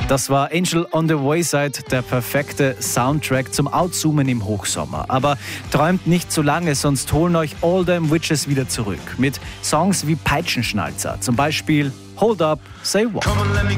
Das war Angel on the Wayside, der perfekte Soundtrack zum Outzoomen im Hochsommer. Aber träumt nicht zu lange, sonst holen euch All Them Witches wieder zurück. Mit Songs wie Peitschenschnalzer, zum Beispiel Hold Up, Say What.